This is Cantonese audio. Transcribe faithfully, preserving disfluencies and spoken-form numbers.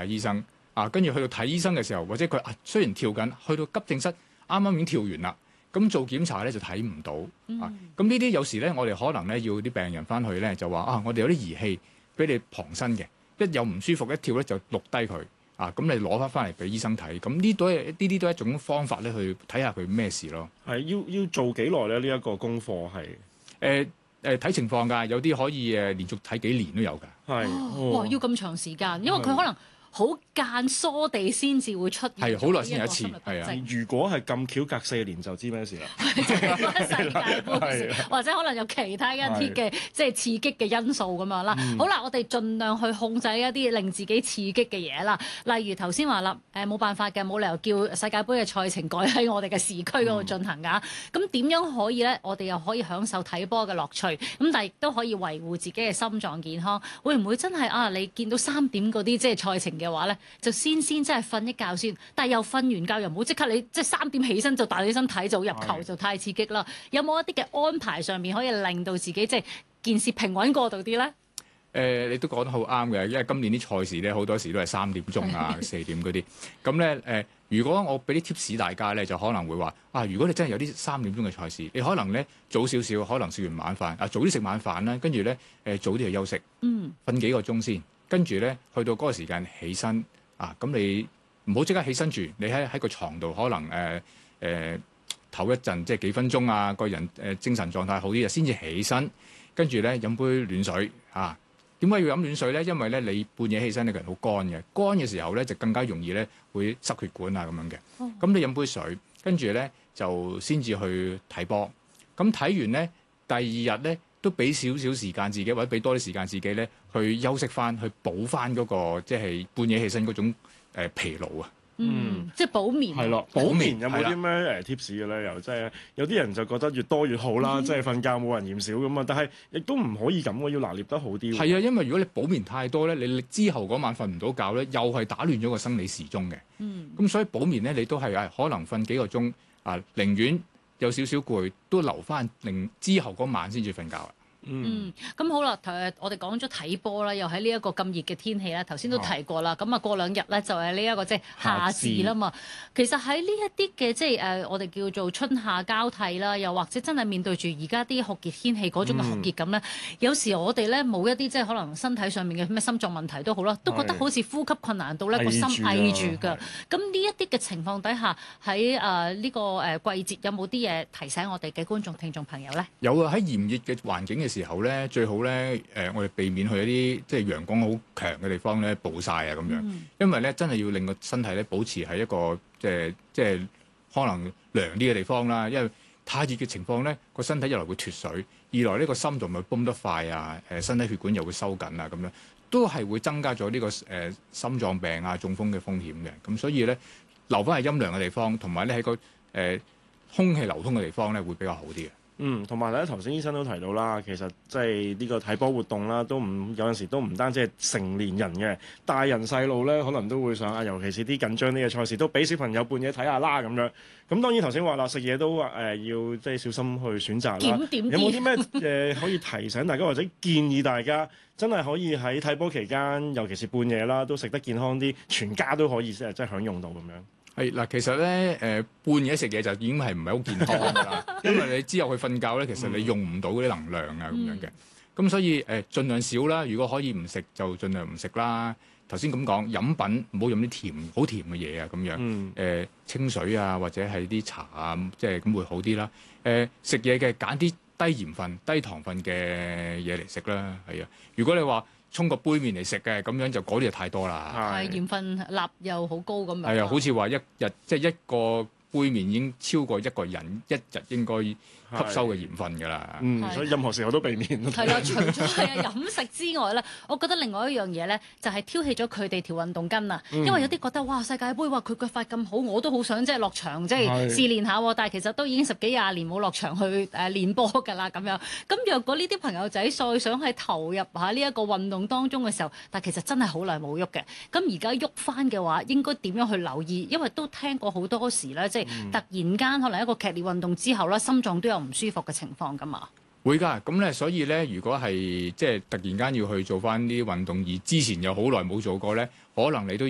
睇醫生啊，跟住去到睇醫生嘅時候，或者佢啊雖然跳緊，去到急症室啱啱已經跳完啦，咁做檢查咧就睇唔到啊。咁呢啲有時咧，我哋可能咧要啲病人翻去咧就話啊，我哋有啲儀器俾你旁身嘅，一有唔舒服一跳咧就錄低佢啊，咁你攞翻翻嚟俾醫生睇。咁呢都係呢啲都係一種方法咧去睇下佢咩事咯。 係要要做幾耐咧？呢、這、一個功課係誒誒睇情況㗎，有啲可以誒連續睇幾年都有㗎。 係、 哦、哇，要咁長時間，因為佢可能好間疏地先至會出現， 係好耐先有一次，係啊。 如果係咁巧隔四年就知咩事啦， 世界盃或者可能有其他一啲嘅即係刺激嘅因素咁樣啦。嗯、好啦，我哋盡量去控制一啲令自己刺激嘅嘢啦。例如頭先話啦，誒冇辦法嘅，冇理由叫世界盃嘅賽程改喺我哋嘅市區嗰度進行㗎。咁點、嗯、樣可以咧？我哋又可以享受睇波嘅樂趣，咁但係亦都可以維護自己嘅心臟健康。會唔會真係啊？你見到三點嗰啲即係賽程嘅話咧，就先先真係瞓一覺先，但係又瞓完覺又唔好即刻你即係三點起身就大起身睇就入球的就太刺激啦。有冇一啲嘅安排上面可以令到自己即係件事平穩過渡啲咧？誒、 呃，你都講得好啱嘅，因為今年啲賽事咧好多時都係三點鐘啊、四點嗰啲。咁咧誒，如果我俾啲 tips 大家咧，就可能會話啊，如果你真係有啲三點鐘嘅賽事，你可能咧早少少，可能食完晚飯啊，早啲食晚飯啦，跟住咧誒早啲去休息，嗯，瞓幾個鐘先。跟住咧，去到嗰個時間起身啊，咁你唔好即刻起身住，你喺喺個床度可能誒誒唞一陣，即係幾分鐘啊，個人誒、呃、精神狀態好啲啊，先至起身。跟住咧飲杯暖水啊。點解要飲暖水咧？因為咧你半夜起身呢個人好乾嘅，乾嘅時候咧就更加容易咧會塞血管啊咁樣嘅。咁、哦、你飲杯水，跟住咧就先至去睇波。咁睇完咧，第二日咧，都俾少少時間自己，或者俾多啲時間自己咧，去休息翻，去補翻嗰個即係半夜起身嗰種誒疲勞啊。 嗯，即係補眠。 係咯，補眠有冇啲咩誒 tips 嘅咧？又即係有啲人就覺得越多越好啦，即係瞓覺冇人嫌少咁啊。但係亦都唔可以咁喎，要拿捏得好啲。係啊，因為如果你補眠太多咧，你之後嗰晚瞓唔到覺咧，又係打亂咗個生理時鐘嘅。嗯。咁所以補眠咧，你都係誒可能瞓幾個鐘啊，寧願有少少攰，都留翻令之後嗰晚先至瞓覺啊。 嗯，咁、嗯、好啦，誒，我哋講咗睇波啦，又喺呢一個咁熱嘅天氣啦，頭先都提過啦，咁啊過兩日咧就係呢一個即係夏至啦嘛。其實喺呢一啲嘅即係誒，我哋叫做春夏交替啦，又或者真係面對住而家啲酷熱天氣嗰種嘅酷熱感咧，嗯、有時我哋咧冇一啲即係可能身體上面嘅咩心臟問題都好啦，都覺得好似呼吸困難到咧個心翳住㗎。咁呢一啲嘅情況底下，喺誒呢個誒季節有冇啲嘢提醒我哋嘅觀眾聽眾朋友咧？ 有啊，喺炎熱嘅環境嘅時候咧，最好咧誒、呃，我哋避免去一啲即係陽光好強嘅地方咧暴曬啊咁樣，嗯、因為咧真係要令個身體咧保持喺一個即係即係可能涼啲嘅地方啦。因為太熱嘅情況咧，個身體一來會脫水，二來呢個心臟咪泵得快啊，誒、呃、身體血管又會收緊啊，咁樣都係會增加咗呢、這個誒、呃、心臟病啊、中風嘅風險嘅。咁所以咧留翻喺陰涼嘅地方，同埋咧喺個誒、呃、空氣流通嘅地方咧會比較好啲嘅。 嗯，同埋咧，頭先醫生都提到啦，其實即係呢個睇波活動啦，都唔有陣時都唔單止係成年人嘅，大人細路咧可能都會想啊，尤其是啲緊張啲嘅賽事，都俾小朋友半夜睇下啦咁樣。咁當然頭先話啦，食嘢都話誒、呃、要即係小心去選擇啦。檢點啲有冇啲咩誒可以提醒大家，或者建議大家真係可以喺睇波期間，尤其是半夜啦，都食得健康啲，全家都可以即係即係享用到咁樣。 係嗱，其實咧誒、呃、半夜食嘢就已經係唔係好健康㗎啦，因為你之後去瞓覺咧，其實你用唔到嗰啲能量啊咁樣嘅，咁、嗯、所以誒、呃、盡量少啦。如果可以唔食就盡量唔食啦。頭先咁講，飲品唔好飲啲甜好甜嘅嘢啊咁樣，誒、嗯呃、清水啊或者係啲茶啊，即係咁會好啲啦。誒食嘢嘅揀啲低鹽分、低糖分嘅嘢嚟食啦，係啊。如果你話沖個杯麵嚟食嘅，咁樣就嗰啲就太多啦。 係鹽分鈉又好高咁樣。 係啊，好似話一日即係一個杯麵已經超過一個人一日應該吸收嘅鹽分㗎啦。 嗯，所以任何時候都避免。 係啦，除咗係飲食之外咧，我覺得另外一樣嘢咧，就係、是、挑起咗佢哋條運動筋啊。嗯、因為有啲覺得哇，世界盃哇佢腳法咁好，我都好想即係落場即係試練下。但係其實都已經十幾廿年冇落場去誒、呃、練波㗎啦咁樣。咁若果呢啲朋友仔再想係投入下呢一個運動當中嘅時候，但係其實真係好耐冇喐嘅。咁而家喐翻嘅話，應該點樣去留意？因為都聽過好多時咧，即係突然間可能一個劇烈運動之後咧，心臟都有唔舒服嘅情況㗎嘛。 會㗎，咁咧所以咧，如果係即係突然間要去做翻啲運動，而之前又好耐冇做過咧，可能你都